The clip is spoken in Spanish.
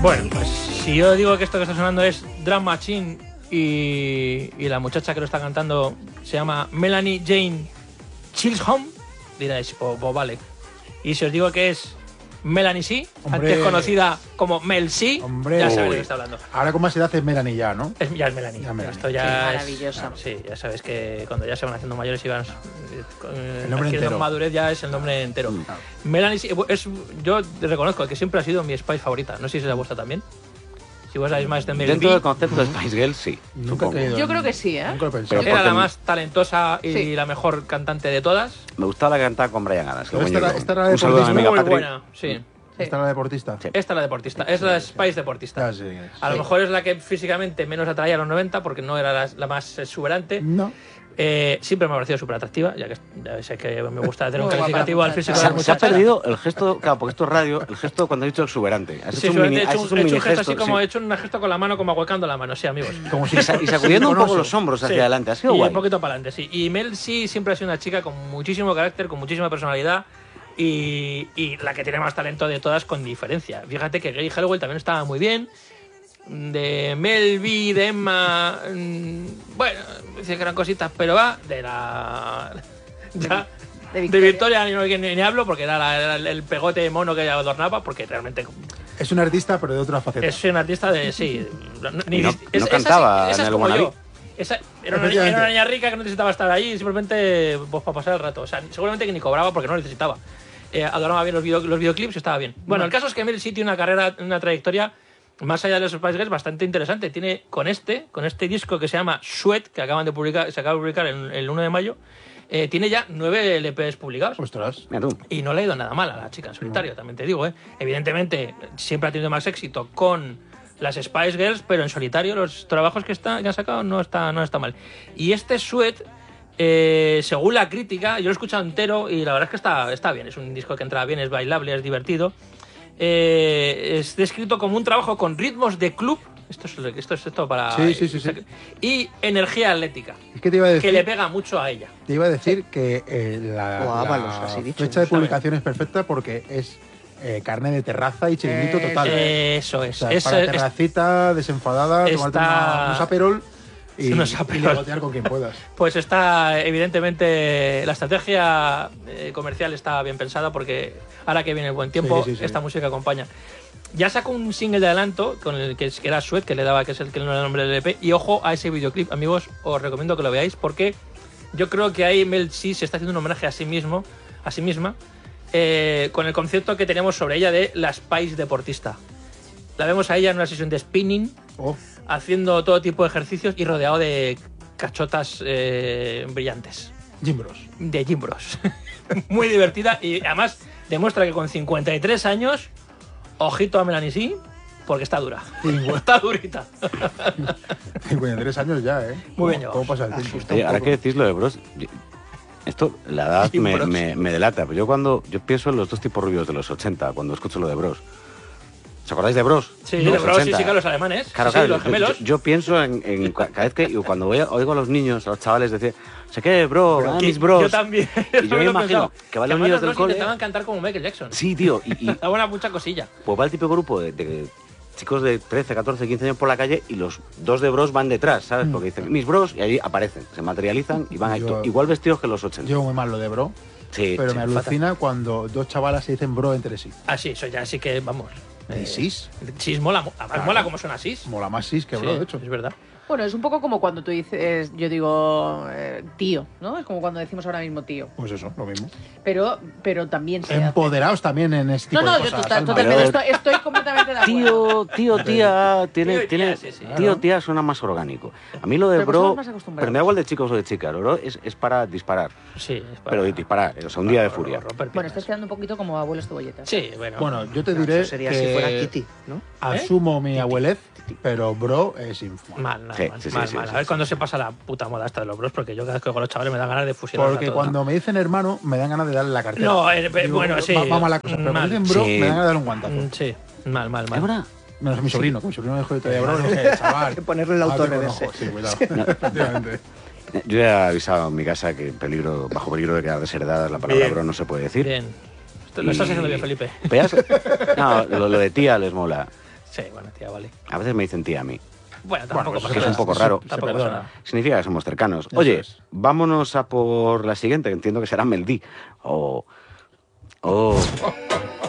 Bueno, pues si yo digo que esto que está sonando es Drum Machine y la muchacha que lo está cantando se llama Melanie Jane Chisholm, diréis, pues vale. Y si os digo que es Melanie C, antes conocida como Mel C, ya sabéis de qué está hablando. Ahora con más edad es Melanie ya, ¿no? Ya es Melanie. Esto ya es es maravillosa. Sí, ya sabes que cuando ya se van haciendo mayores y van el nombre entero. Madurez ya es el nombre entero. Melanie C es, yo reconozco que siempre ha sido mi Spice favorita. No sé si es la vuestra también. Si vos sabéis más de Mel Dentro B. del concepto de Spice Girls, sí. Nunca he creído. Yo creo que sí, ¿eh? Nunca lo he pensado. Pero Era porque la más talentosa y la mejor cantante de todas. Me gustaba la que cantaba con Brian Adams. Pero esta era Un saludo a mi amiga Muy Patrick. buena, sí. Esta era la deportista. Sí. Esta es la deportista, es la Spice deportista. Ah, sí. A lo mejor es la que físicamente menos atraía a los 90 porque no era la más exuberante. No. Siempre me ha parecido súper atractiva, ya sé que me gusta tener un Muy guapa calificativo la al físico de Se la ha muchacha. perdido el gesto, claro, porque esto es radio, el gesto cuando he dicho exuberante. Has Sí, hecho un mini, he has hecho hecho un un mini gesto así gesto, como sí. he hecho un gesto con la mano, como ahuecando la mano, sí, amigos. Como si Y sacudiendo un poco los hombros hacia Sí. adelante. Ha sido Y guay. un poquito para adelante, sí. Y Mel sí siempre ha sido una chica con muchísimo carácter, con muchísima personalidad y la que tiene más talento de todas con diferencia. Fíjate que Gary Halliwell también estaba muy bien. De Mel B, de Emma, bueno, dice que eran cositas, pero va de la... ya, De de Victoria ni hablo porque era el pegote mono que ella adornaba, porque realmente es un artista, pero de otra faceta. es un artista de... sí. No cantaba esa en es el como Wannabe. yo. Era una niña rica que no necesitaba estar ahí, simplemente pues, para pasar el rato. O sea, seguramente que ni cobraba porque no necesitaba. Adoraba bien los videoclips y estaba bien. Bueno, el caso es que Mel sí tiene una carrera, una trayectoria más allá de los Spice Girls bastante interesante. Tiene con este disco que se llama Sweat, que se acaba de publicar el 1 de mayo, tiene ya 9 LPs publicados. Ostras. Mira tú. Y no le ha ido nada mal a la chica en solitario, también te digo, ¿eh? Evidentemente, siempre ha tenido más éxito con las Spice Girls, pero en solitario los trabajos que han sacado no está mal. Y este Sweat, según la crítica, yo lo he escuchado entero y la verdad es que está bien. Es un disco que entra bien, es bailable, es divertido. Es descrito como un trabajo con ritmos de club. Esto es esto para... Sí. Y energía atlética, Es que te iba a decir, que le pega mucho a ella. te iba a decir que O Ábalos, así dicho. fecha de publicación es perfecta porque es carne de terraza y chiringuito total. Eso es. O sea, para terracita, desenfadada, tomarte unos Aperol y negotiar con quien puedas. Pues está, evidentemente, la estrategia comercial está bien pensada porque ahora que viene el buen tiempo, Sí. esta música acompaña. Ya sacó un single de adelanto con el que era Sweat, que le daba, que es el que no era el nombre del EP, y ojo a ese videoclip, amigos, os recomiendo que lo veáis porque yo creo que ahí Mel C se está haciendo un homenaje a sí misma, con el concepto que tenemos sobre ella de la Spice deportista. La vemos a ella en una sesión de spinning, haciendo todo tipo de ejercicios y rodeado de cachotas brillantes. Jim Bros. De Jim Bros. Muy divertida y además demuestra que con 53 años, ojito a Melanie C, porque está dura. Está durita. 53 años ya, ¿eh? Muy bien ¿Cómo pasa el tiempo? Oye, ahora que decís lo de Bros, esto, la edad me delata, pero yo pienso en los dos tipos rubios de los 80 cuando escucho lo de Bros. ¿Os acordáis de Bros? Sí, De de los Bros, 80. sí, que los alemanes. Claro, Sí, los gemelos. Yo pienso en cada vez que cuando oigo a los niños, a los chavales decir, sé qué, bro, mis bros. Yo también. Y yo me imagino que van los niños del cole. Intentaban cantar como Michael Jackson. Sí, tío. Y Estaba una mucha cosilla. pues va el típico grupo de chicos de 13, 14, 15 años por la calle y los dos de Bros van detrás, ¿sabes? Porque dicen, mis Bros, y ahí aparecen, se materializan y van ahí igual vestidos que los 80. Llevo muy mal lo de bro, Sí, pero sí, me alucina cuando dos chavalas se dicen bro entre sí. Ah, sí, eso ya sí que, vamos. ¿Y sis? Sis mola, además mola como suena Sis. Mola más sis que bro, Sí, de hecho. es verdad. Bueno, es un poco como cuando tú dices, yo digo tío, ¿no? Es como cuando decimos ahora mismo tío. Pues eso, lo mismo. Pero también se Empoderaos también en este tipo No, de yo cosas. totalmente, Alma. estoy completamente de acuerdo. Tío, tía, Tío y tiene, tía, sí. tío, tía suena más orgánico. A mí lo de Pero bro, estamos más acostumbrados. pero me da igual de chicos o de chicas, bro, es para disparar. Sí, es para... Pero disparar, o sea, un día de furia. romper Bueno, piernas. estás quedando un poquito como abuelos cebolletas. Sí, bueno. Bueno, yo te diré Eso sería que si fuera Kitty, ¿no? asumo mi abuelez, pero bro es infumable. Mal. Sí. A ver cuándo se pasa la puta moda esta de los bros, porque yo cada vez que oigo a los chavales me dan ganas de fusionar. Porque cuando me dicen hermano, me dan ganas de darle la cartera. No, Digo, bueno, sí. Vamos a la cosa, pero Mal. me dicen bro, Sí. me dan ganas de darle un guantazo. Sí, mal. ¿Es verdad? Menos a mi sobrino, que mi sobrino me dijo todavía bro, le dije, chaval. Hay que ponerle el autorreverse. Sí, cuidado. Efectivamente. Yo ya he avisado en mi casa que bajo peligro de quedar desheredada, la palabra Bien. bro no se puede decir. Bien. Lo estás haciendo bien, Felipe. No, lo de tía les mola. Sí, bueno, tía, vale. A veces me dicen tía a mí. Bueno, tampoco pues pasa que es nada. un poco raro. Tampoco pasa nada. Significa que somos cercanos. Eso Oye, es. vámonos a por la siguiente, que entiendo que será Meldí.